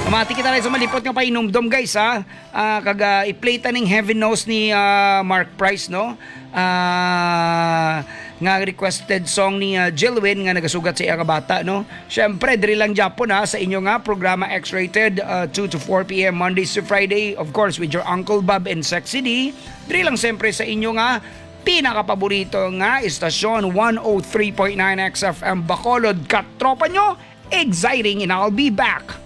Amati kita rin sa malipot nga painumdom guys ha. I-play ta ning Heaven Knows ni Mark Price no. Nga requested song ni Jilwin nga nagasugat sa iya bata no. Syempre diri lang Japon ha sa inyo nga programa X-Rated 2 to 4 PM Mondays to Friday, of course with your Uncle Bob and Sexy D. Diri lang siyempre sa inyo nga pinakapaborito nga istasyon 103.9 XFM Bacolod. Katropa nyo, exciting and I'll be back.